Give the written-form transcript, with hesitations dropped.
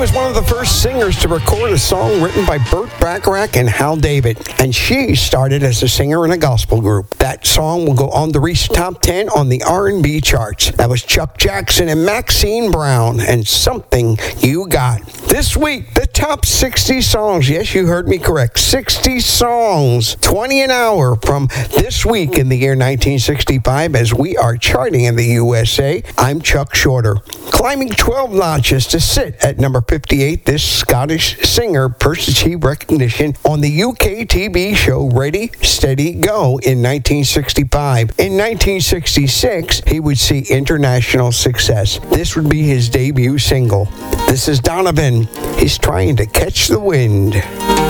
was one of the first singers to record a song written by Burt Bacharach and Hal David, and she started as a singer in a gospel group. That song will go on to reach top 10 on the R&B charts. That was Chuck Jackson and Maxine Brown and Something You Got. This week, the top 60 songs. Yes, you heard me correct. 60 songs, 20 an hour from this week in the year 1965 as we are charting in the USA. I'm Chuck Shorter. Climbing 12 notches to sit at number 58, this Scottish singer first achieved recognition on the UK TV show Ready, Steady, Go in 1965. In 1966, he would see international success. This would be his debut single. This is Donovan. He's trying to catch the wind.